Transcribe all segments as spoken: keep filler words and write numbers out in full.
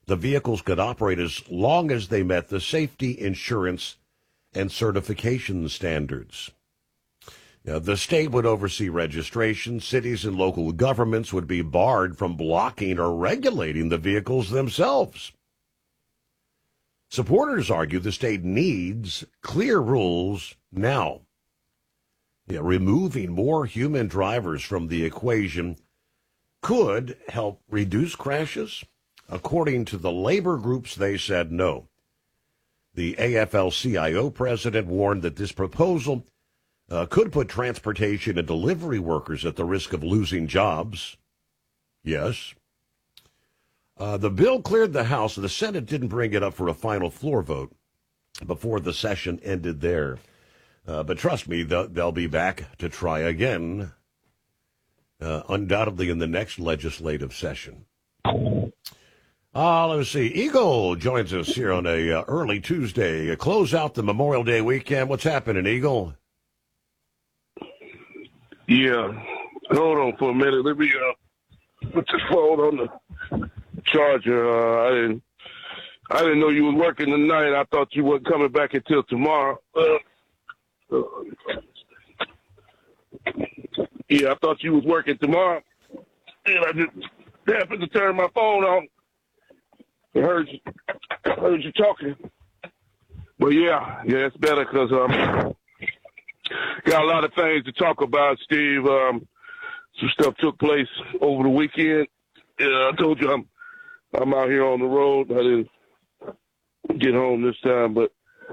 The vehicles could operate as long as they met the safety, insurance, and certification standards. Now, the state would oversee registration. Cities and local governments would be barred from blocking or regulating the vehicles themselves. Supporters argue the state needs clear rules now. Yeah, removing more human drivers from the equation could help reduce crashes. According to the labor groups, they said no. The A F L C I O president warned that this proposal uh, could put transportation and delivery workers at the risk of losing jobs. Yes. Uh, the bill cleared the House. The Senate didn't bring it up for a final floor vote before the session ended there. Uh, but trust me, they'll, they'll be back to try again, uh, undoubtedly in the next legislative session. Uh, let's see. Eagle joins us here on a uh, early Tuesday. Uh, close out the Memorial Day weekend. What's happening, Eagle? Yeah. Hold on for a minute. Let me uh, put this phone on the charger. Uh, I didn't. I didn't know you was working tonight. I thought you weren't coming back until tomorrow. Uh, uh, yeah, I thought you was working tomorrow. And I just happened to turn my phone on. I heard you, heard you talking. But yeah, yeah, it's better because um, got a lot of things to talk about, Steve. Um, some stuff took place over the weekend. Yeah, I told you I'm I'm out here on the road. I didn't get home this time, but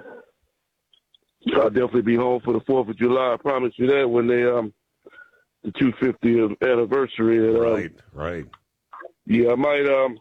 I'll definitely be home for the fourth of July. I promise you that when they um the two hundred fiftieth anniversary. And, um, right, right. Yeah, I might um.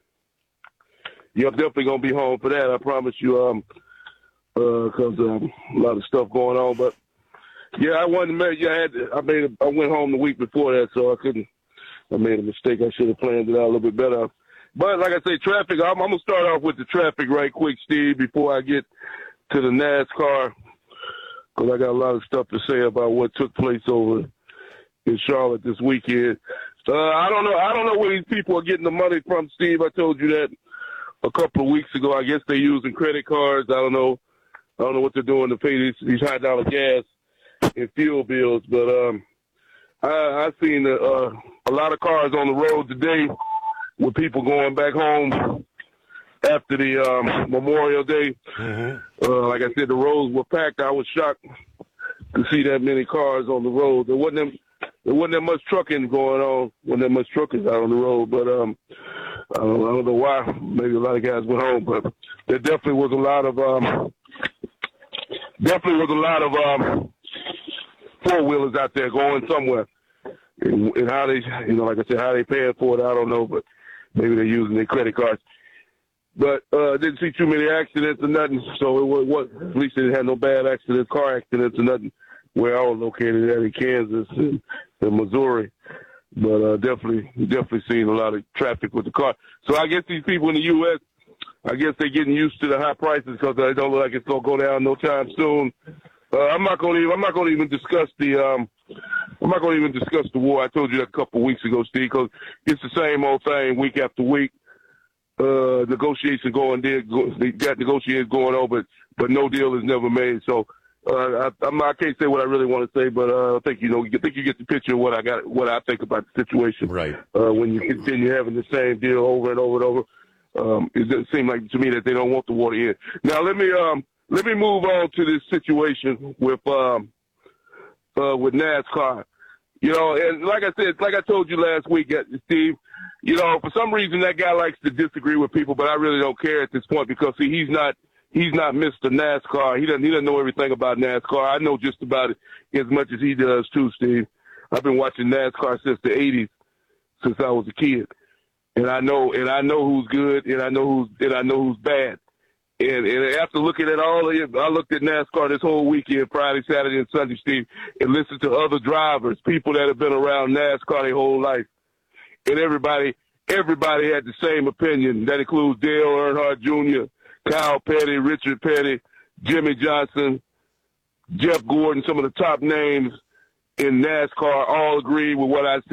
Yeah, I'm definitely gonna be home for that. I promise you. Um, uh, cause um, a lot of stuff going on. But yeah, I wasn't. Yeah, I had. To, I made. A, I went home the week before that, so I couldn't. I made a mistake. I should have planned it out a little bit better. But like I say, traffic. I'm, I'm gonna start off with the traffic right quick, Steve, before I get to the NASCAR, because I got a lot of stuff to say about what took place over in Charlotte this weekend. Uh, I don't know. I don't know where these people are getting the money from, Steve. I told you that a couple of weeks ago. I guess they're using credit cards. I don't know. I don't know what they're doing to pay these, these high dollar gas and fuel bills. But um, I, I've seen uh, a lot of cars on the road today with people going back home after the um, Memorial Day. Mm-hmm. Uh, like I said, the roads were packed. I was shocked to see that many cars on the road. There wasn't them, there wasn't that much trucking going on. Wasn't that much truckers out on the road, but um. I don't, I don't know why. Maybe a lot of guys went home, but there definitely was a lot of um, definitely was a lot of um, four wheelers out there going somewhere. And, and how they, you know, like I said, how they paying for it, I don't know, but maybe they're using their credit cards. But uh, didn't see too many accidents or nothing. So it was, what at least they had no bad accidents, car accidents or nothing. Where I was located at in Kansas and, and Missouri. But uh, definitely, definitely seeing a lot of traffic with the car. So I guess these people in the U S, I guess they're getting used to the high prices because they don't look like it's gonna go down no time soon. Uh, I'm not gonna even. I'm not gonna even discuss the. Um, I'm not gonna even discuss the war. I told you that a couple of weeks ago, Steve, because it's the same old thing week after week. Uh, negotiations going there. Go, they got negotiations going on, but but no deal is never made. So. Uh, I, I'm, I can't say what I really want to say, but uh, I think you know, I think you get the picture of what I got, what I think about the situation. Right. Uh, when you continue having the same deal over and over and over, um, it doesn't seem like to me that they don't want the war to end. Now let me um, let me move on to this situation with um, uh, with NASCAR. You know, and like I said, like I told you last week, Steve. You know, for some reason that guy likes to disagree with people, but I really don't care at this point because see, he's not. He's not Mister NASCAR. He doesn't. He doesn't know everything about NASCAR. I know just about it as much as he does too, Steve. I've been watching NASCAR since the eighties, since I was a kid, and I know. And I know who's good, and I know who's and I know who's bad. And, and after looking at all of it, I looked at NASCAR this whole weekend, Friday, Saturday, and Sunday, Steve, and listened to other drivers, people that have been around NASCAR their whole life, and everybody, everybody had the same opinion. That includes Dale Earnhardt Junior, Kyle Petty, Richard Petty, Jimmy Johnson, Jeff Gordon, some of the top names in NASCAR all agree with what I said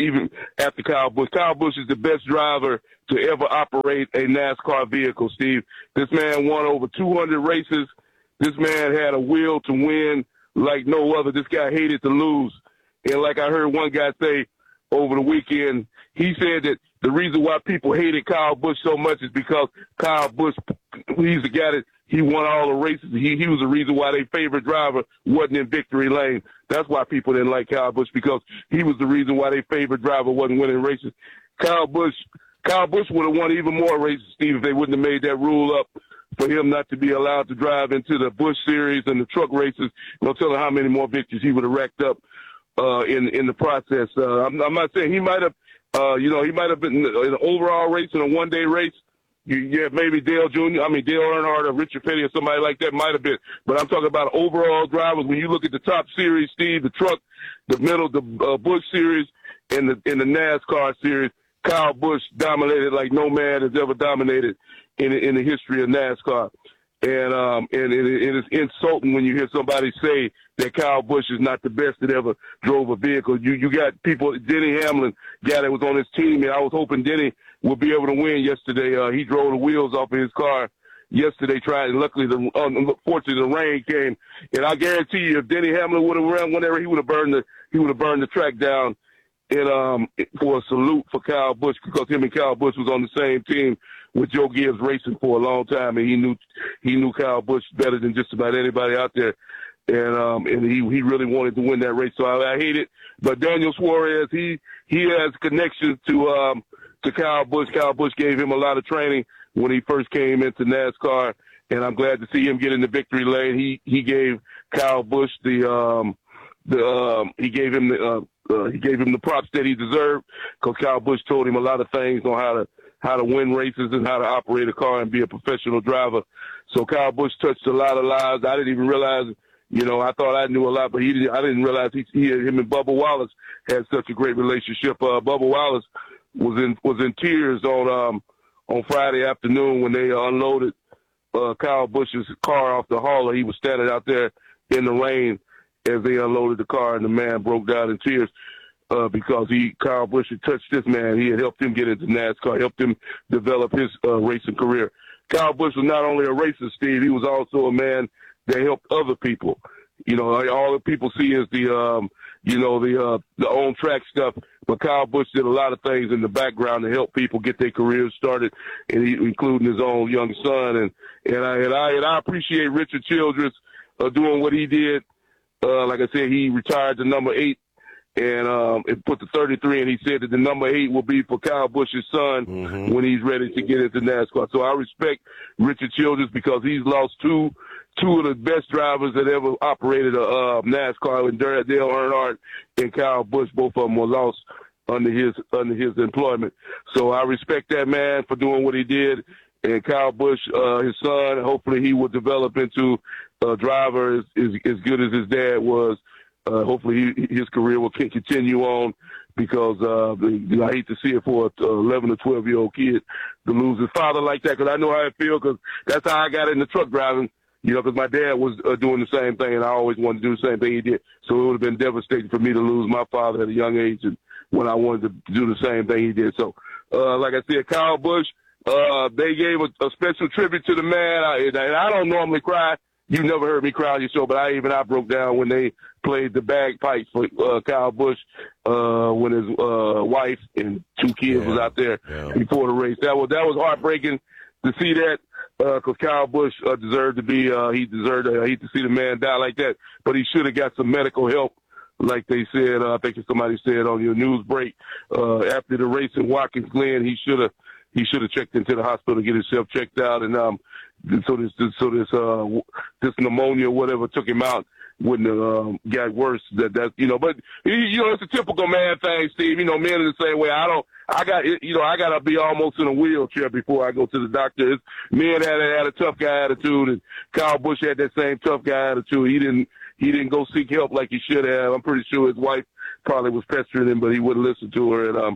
even after Kyle Busch. Kyle Busch is the best driver to ever operate a NASCAR vehicle, Steve. This man won over two hundred races. This man had a will to win like no other. This guy hated to lose. And like I heard one guy say over the weekend, he said that the reason why people hated Kyle Busch so much is because Kyle Busch, he's the guy that he won all the races. He, he was the reason why their favorite driver wasn't in victory lane. That's why people didn't like Kyle Busch, because he was the reason why their favorite driver wasn't winning races. Kyle Busch, Kyle Busch would have won even more races, Steve, if they wouldn't have made that rule up for him not to be allowed to drive into the Busch Series and the truck races. No telling how many more victories he would have racked up uh, in in the process. Uh, I'm, I'm not saying he might have, uh, you know, he might have been in an overall race, in a one-day race. You, yeah, maybe Dale Junior I mean, Dale Earnhardt or Richard Petty or somebody like that might have been. But I'm talking about overall drivers. When you look at the top series, Steve, the truck, the middle, the uh, Busch Series, and the in the NASCAR series, Kyle Busch dominated like no man has ever dominated in in the history of NASCAR. And um and it, it is insulting when you hear somebody say that Kyle Busch is not the best that ever drove a vehicle. You you got people, Denny Hamlin, guy that was on his team, and I was hoping Denny would be able to win yesterday. Uh, he drove the wheels off of his car yesterday, tried, and luckily, the, unfortunately, the rain came. And I guarantee you, if Denny Hamlin would have run whenever, he would have burned the he would have burned the track down. And um, for a salute for Kyle Busch, because him and Kyle Busch was on the same team with Joe Gibbs racing for a long time, and he knew he knew Kyle Busch better than just about anybody out there. And um, and he he really wanted to win that race, so I, I hate it. But Daniel Suarez, he he has connections to um to Kyle Busch. Kyle Busch gave him a lot of training when he first came into NASCAR, and I'm glad to see him get in the victory lane. He he gave Kyle Busch the um the um he gave him the uh, uh, he gave him the props that he deserved, because Kyle Busch told him a lot of things on how to how to win races and how to operate a car and be a professional driver. So Kyle Busch touched a lot of lives. I didn't even realize. You know, I thought I knew a lot, but he didn't, I didn't realize he, he, him and Bubba Wallace had such a great relationship. Uh, Bubba Wallace was in was in tears on um, on Friday afternoon when they uh, unloaded uh, Kyle Busch's car off the hauler. He was standing out there in the rain as they unloaded the car, and the man broke down in tears uh, because he Kyle Busch had touched this man. He had helped him get into NASCAR, helped him develop his uh, racing career. Kyle Busch was not only a racer, Steve, he was also a man that helped other people. You know, all the people see is the, um, you know, the uh, the on track stuff. But Kyle Busch did a lot of things in the background to help people get their careers started, and he, including his own young son. And and I and I and I appreciate Richard Childress uh, doing what he did. Uh, like I said, he retired to number eight and um, it put the thirty-three, and he said that the number eight will be for Kyle Busch's son mm-hmm. when he's ready to get into NASCAR. So I respect Richard Childress because he's lost two two of the best drivers that ever operated a uh, NASCAR, and Dale Earnhardt and Kyle Busch. Both of them were lost under his under his employment. So I respect that man for doing what he did. And Kyle Busch, uh, his son, hopefully he will develop into a driver as, as, as good as his dad was. Uh, hopefully he, his career will continue on because uh, you know, I hate to see it for an eleven or twelve-year-old kid to lose his father like that, because I know how it feels, because that's how I got into truck driving, you know, because my dad was uh, doing the same thing, and I always wanted to do the same thing he did. So it would have been devastating for me to lose my father at a young age and when I wanted to do the same thing he did. So, uh, like I said, Kyle Busch, uh, they gave a, a special tribute to the man. I, and I don't normally cry. You never heard me cry on your show, but I even I broke down when they played the bagpipes for uh, Kyle Busch uh, when his uh, wife and two kids yeah, was out there yeah. before the race. That was that was heartbreaking to see that because uh, Kyle Busch uh, deserved to be. Uh, he deserved. I hate to see the man die like that, but he should have got some medical help, like they said. Uh, I think somebody said on your news break uh, after the race in Watkins Glen, he should have he should have checked into the hospital to get himself checked out, and um. So this, this, so this, uh, this pneumonia, or whatever, took him out. Wouldn't have um, got worse. That, that, you know, but you know, it's a typical man thing, Steve. You know, men are the same way. I don't. I got, you know, I got to be almost in a wheelchair before I go to the doctor. It's, men had had a tough guy attitude, and Kyle Busch had that same tough guy attitude. He didn't, he didn't go seek help like he should have. I'm pretty sure his wife probably was pestering him, but he wouldn't listen to her. And um,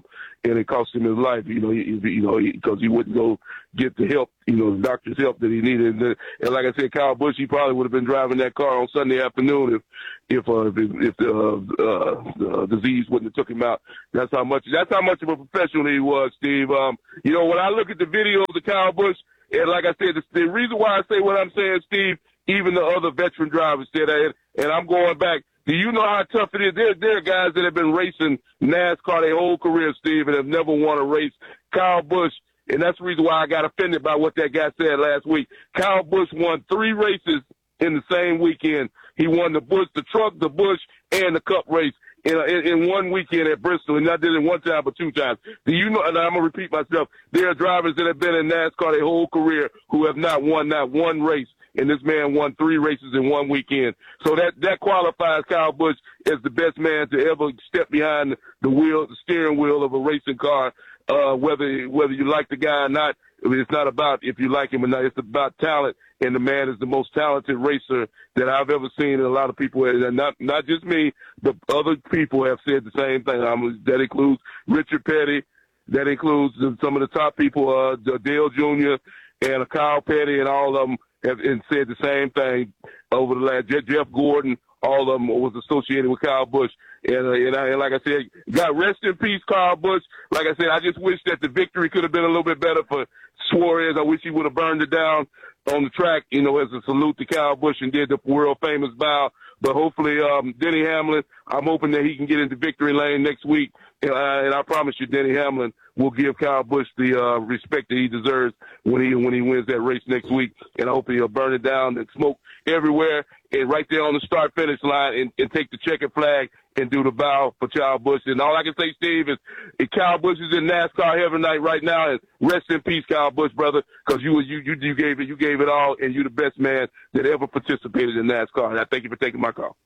and it cost him his life. You know, he, you know, because he, he wouldn't go get the help, you know, the doctor's help that he needed. And, then, and like I said, Kyle Busch, he probably would have been driving that car on Sunday afternoon if if uh, if, if the, uh, uh, the disease wouldn't have took him out. That's how much. That's how much of a professional he was, Steve. Um, you know, when I look at the videos of Kyle Busch, and like I said, the, the reason why I say what I'm saying, Steve, even the other veteran drivers said that, and I'm going back. Do you know how tough it is? There, there are guys that have been racing NASCAR their whole career, Steve, and have never won a race. Kyle Busch, and that's the reason why I got offended by what that guy said last week. Kyle Busch won three races in the same weekend. He won the Busch, the truck, the Busch, and the Cup race in, in, in one weekend at Bristol, and not did it one time but two times. Do you know, and I'm going to repeat myself, there are drivers that have been in NASCAR their whole career who have not won not one race. And this man won three races in one weekend. So that, that qualifies Kyle Busch as the best man to ever step behind the wheel, the steering wheel of a racing car, uh, whether, whether you like the guy or not. I mean, it's not about if you like him or not. It's about talent. And the man is the most talented racer that I've ever seen. And a lot of people, and not, not just me, but other people have said the same thing. Um, that includes Richard Petty. That includes some of the top people, uh, Dale Junior and Kyle Petty and all of them. Have, and said the same thing over the last. Jeff Gordon, all of them was associated with Kyle Busch, and, uh, and, I, and like I said, God rest in peace, Kyle Busch. Like I said, I just wish that the victory could have been a little bit better for Suarez. I wish he would have burned it down on the track, you know, as a salute to Kyle Busch and did the world famous bow. But hopefully, um, Denny Hamlin, I'm hoping that he can get into victory lane next week. And, uh, and I promise you, Denny Hamlin will give Kyle Busch the uh, respect that he deserves when he when he wins that race next week. And I hope he'll burn it down and smoke everywhere and right there on the start-finish line and, and take the checkered flag and do the bow for Kyle Busch. And all I can say, Steve, is if Kyle Busch is in NASCAR heaven night right now, and rest in peace, Kyle Busch, brother, because you, you you you gave it you gave it all, and you're the best man that ever participated in NASCAR. And I thank you for taking my call.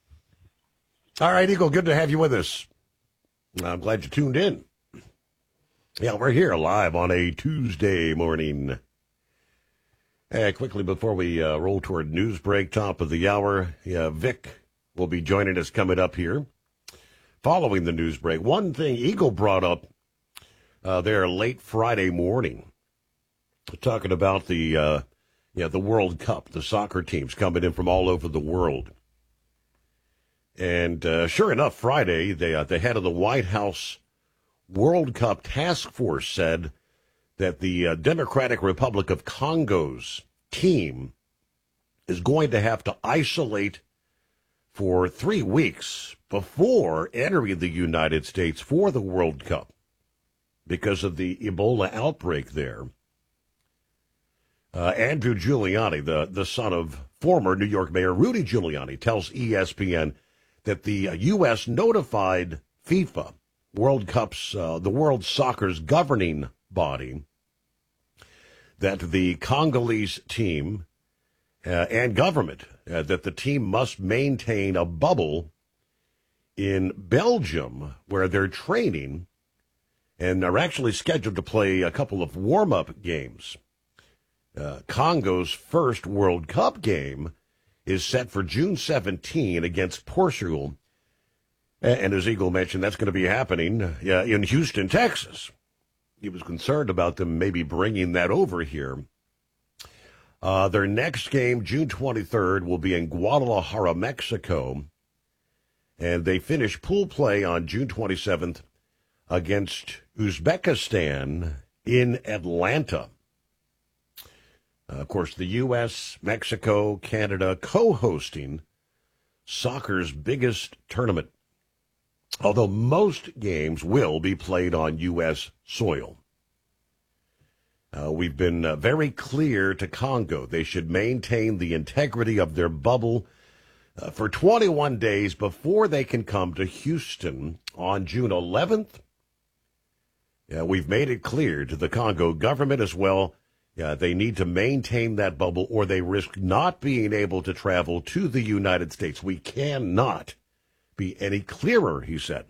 All right, Eagle, good to have you with us. I'm glad you tuned in. Yeah, we're here live on a Tuesday morning. Uh, quickly before we uh, roll toward news break, top of the hour, yeah, Vic will be joining us coming up here following the news break. One thing Eagle brought up uh, there late Friday morning, talking about the uh, yeah the World Cup, the soccer teams coming in from all over the world. And uh, sure enough, Friday, they, uh, the head of the White House World Cup Task Force said that the uh, Democratic Republic of Congo's team is going to have to isolate for three weeks before entering the United States for the World Cup because of the Ebola outbreak there. Uh, Andrew Giuliani, the, the son of former New York Mayor Rudy Giuliani, tells E S P N that the uh, U S notified FIFA, World Cup's, uh, the World Soccer's governing body, that the Congolese team uh, and government, uh, that the team must maintain a bubble in Belgium where they're training and are actually scheduled to play a couple of warm-up games. Uh, Congo's first World Cup game is set for June seventeenth against Portugal. And as Eagle mentioned, that's going to be happening uh, in Houston, Texas. He was concerned about them maybe bringing that over here. Uh, their next game, June twenty-third, will be in Guadalajara, Mexico. And they finish pool play on June twenty-seventh against Uzbekistan in Atlanta. Uh, of course, the U S, Mexico, Canada co-hosting soccer's biggest tournament, although most games will be played on U S soil. Uh, we've been uh, very clear to Congo they should maintain the integrity of their bubble uh, for twenty-one days before they can come to Houston on June eleventh. Uh, we've made it clear to the Congo government as well. Yeah, they need to maintain that bubble or they risk not being able to travel to the United States. We cannot be any clearer, he said.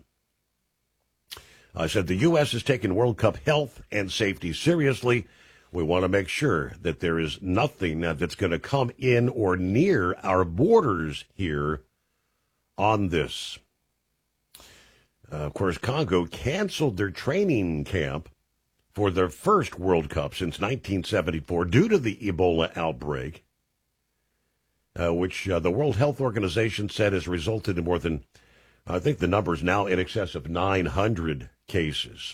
I said the U S is taking World Cup health and safety seriously. We want to make sure that there is nothing that's going to come in or near our borders here on this. Uh, of course, Congo canceled their training camp for their first World Cup since nineteen seventy-four due to the Ebola outbreak, uh, which uh, the World Health Organization said has resulted in more than, I think the number is now in excess of nine hundred cases.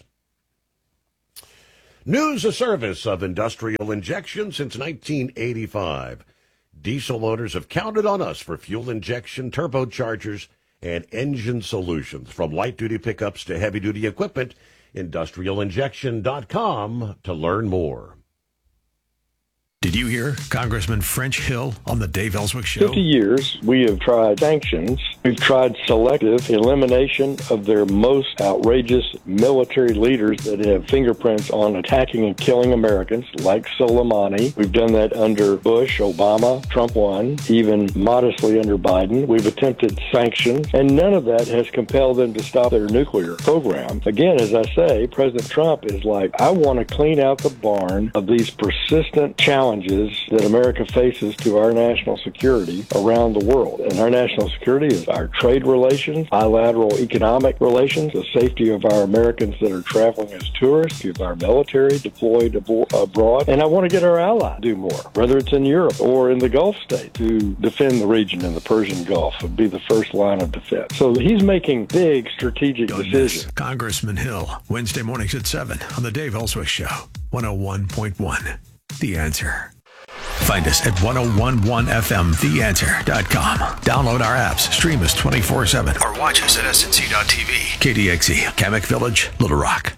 News a service of Industrial Injection since nineteen eighty-five. Diesel owners have counted on us for fuel injection, turbochargers, and engine solutions. From light-duty pickups to heavy-duty equipment, industrial injection dot com to learn more. Did you hear Congressman French Hill on the Dave Ellswick Show? fifty years, we have tried sanctions. We've tried selective elimination of their most outrageous military leaders that have fingerprints on attacking and killing Americans, like Soleimani. We've done that under Bush, Obama, Trump one, even modestly under Biden. We've attempted sanctions, and none of that has compelled them to stop their nuclear program. Again, as I say, President Trump is like, I want to clean out the barn of these persistent challenges that America faces to our national security around the world. And our national security is our trade relations, bilateral economic relations, the safety of our Americans that are traveling as tourists, of our military deployed abo- abroad. And I want to get our allies to do more, whether it's in Europe or in the Gulf states, to defend the region in the Persian Gulf and be the first line of defense. So he's making big strategic Don't decisions. miss Congressman Hill, Wednesday mornings at seven on the Dave Ellswick Show, one oh one point one. The Answer. Find us at ten eleven F M the answer dot com. Download our apps, stream us twenty-four seven, or watch us at S N C dot T V. K D X E, Kamek Village, Little Rock.